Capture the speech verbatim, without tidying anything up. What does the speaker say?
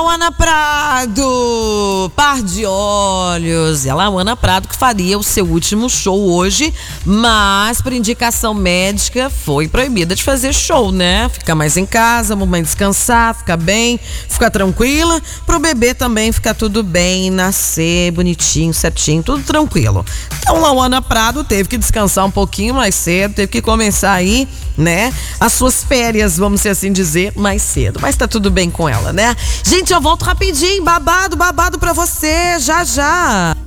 Lauana Prado, par de olhos. É a Lauana Prado que faria o seu último show hoje, mas por indicação médica foi proibida de fazer show, né? Ficar mais em casa, mamãe descansar, ficar bem, ficar tranquila, pro bebê também ficar tudo bem, nascer bonitinho, certinho, tudo tranquilo. Então Lauana Prado teve que descansar um pouquinho mais cedo, teve que começar aí, né, as suas férias, vamos assim dizer, mais cedo, mas tá tudo bem com ela, né? Gente, eu volto rapidinho, babado, babado pra você, já já.